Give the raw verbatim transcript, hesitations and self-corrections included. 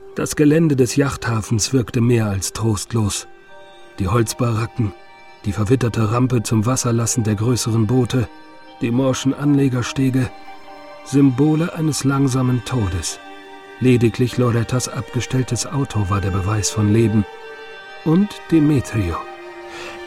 Das Gelände des Yachthafens wirkte mehr als trostlos. Die Holzbaracken, die verwitterte Rampe zum Wasserlassen der größeren Boote, die morschen Anlegerstege, Symbole eines langsamen Todes. Lediglich Lorettas abgestelltes Auto war der Beweis von Leben. Und Demetrio.